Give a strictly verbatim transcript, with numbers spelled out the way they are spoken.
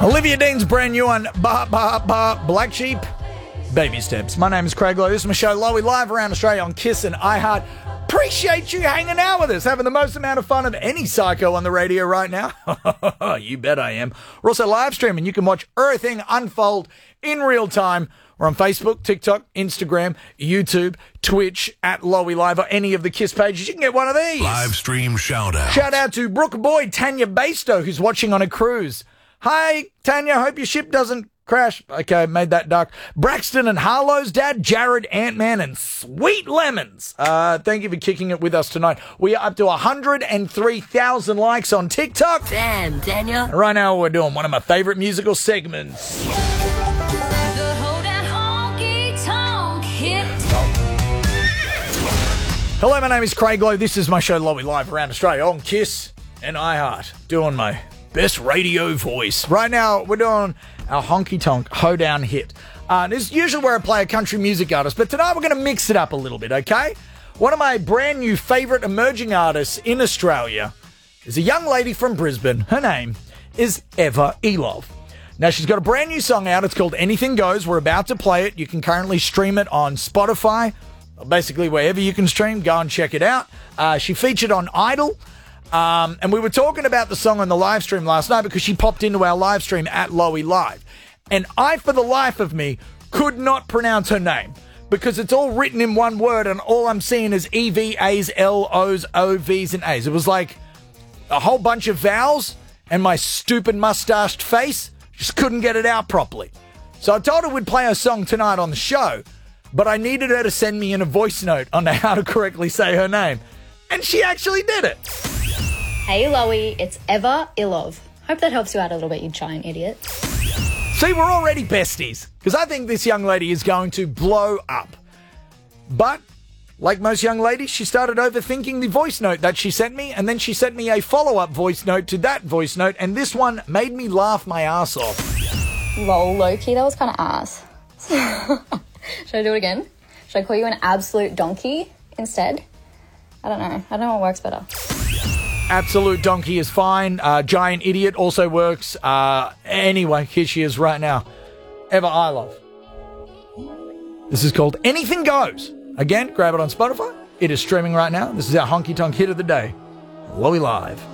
Olivia Dean's brand new one, Ba Ba Ba, Black Sheep, Baby Steps. My name is Craig Lowe. This is my show, Lowy, live around Australia on Kiss and iHeart. Appreciate you hanging out with us, having the most amount of fun of any psycho on the radio right now. You bet I am. We're also live streaming. You can watch everything unfold in real time. We're on Facebook, TikTok, Instagram, YouTube, Twitch, at Lowy Live, or any of the Kiss pages. You can get one of these. Live stream shout out. Shout out to Brooke Boyd, Tanya Bastow, who's watching on a cruise. Hi, Tanya. Hope your ship doesn't crash. Okay, made that duck. Braxton and Harlow's dad, Jared, Ant-Man, and Sweet Lemons. Uh, thank you for kicking it with us tonight. We are up to one hundred three thousand likes on TikTok. Damn, Tanya. Right now we're doing one of my favorite musical segments. Hello, my name is Craig Lowe. This is my show, Lowy, live around Australia on Kiss and iHeart. Doing my best radio voice. Right now, we're doing our honky-tonk hoedown hit. Uh, this is usually where I play a country music artist, but tonight we're going to mix it up a little bit, okay? One of my brand new favourite emerging artists in Australia is a young lady from Brisbane. Her name is Eva Elov. Now, she's got a brand new song out. It's called Anything Goes. We're about to play it. You can currently stream it on Spotify. Basically, wherever you can stream, go and check it out. Uh, she featured on Idol. Um, and we were talking about the song on the live stream last night because she popped into our live stream at Lowy Live. And I, for the life of me, could not pronounce her name because it's all written in one word and all I'm seeing is E V A's, L O's, O V's, and A's. It was like a whole bunch of vowels and my stupid mustached face just couldn't get it out properly. So I told her we'd play her song tonight on the show, but I needed her to send me in a voice note on how to correctly say her name. And she actually did it. Hey, Lowy, it's Eva Ilov. Hope that helps you out a little bit, you giant idiot. See, we're already besties, because I think this young lady is going to blow up. But, like most young ladies, she started overthinking the voice note that she sent me, and then she sent me a follow-up voice note to that voice note, and this one made me laugh my ass off. Lol, low-key, that was kind of ass. Should I do it again? Should I call you an absolute donkey instead? I don't know. I don't know what works better. Absolute donkey is fine. Uh, giant idiot also works. Uh, anyway, here she is right now. Eva Ilov. This is called Anything Goes. Again, grab it on Spotify. It is streaming right now. This is our honky-tonk hit of the day. Lowy Live.